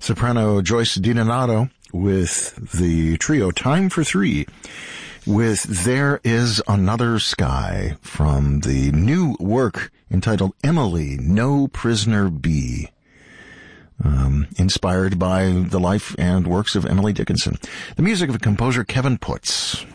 Soprano Joyce DiDonato with the trio Time for Three with There Is Another Sky from the new work entitled Emily, No Prisoner Be, inspired by the life and works of Emily Dickinson. The music of composer Kevin Putz.